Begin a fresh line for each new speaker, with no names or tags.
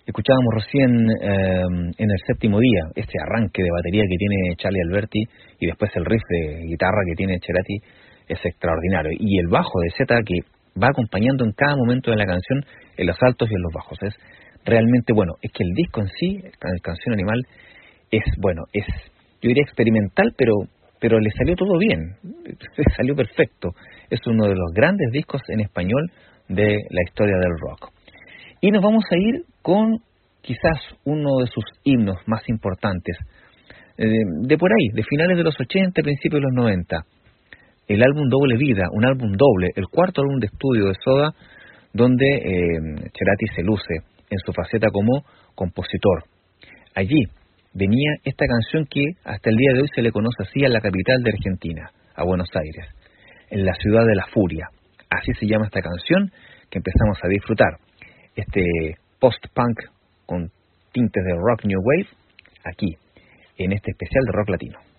Escuchábamos recién en el séptimo día este arranque de batería que tiene Charlie Alberti y después el riff de guitarra que tiene Cerati es extraordinario. Y el bajo de Zeta que va acompañando en cada momento de la canción, en los altos y en los bajos. Es realmente bueno. Es que el disco en sí, Canción Animal, es bueno, es yo diría experimental, pero le salió todo bien, le salió perfecto. Es uno de los grandes discos en español de la historia del rock. Y nos vamos a ir con quizás uno de sus himnos más importantes, de por ahí, de finales de los 80, principios de los 90. El álbum Doble Vida, un álbum doble, el cuarto álbum de estudio de Soda, donde Cerati se luce en su faceta como compositor. Allí venía esta canción que hasta el día de hoy se le conoce así a la capital de Argentina, a Buenos Aires, en la ciudad de la furia. Así se llama esta canción que empezamos a disfrutar. Este post-punk con tintes de rock new wave, aquí, en este especial de rock latino.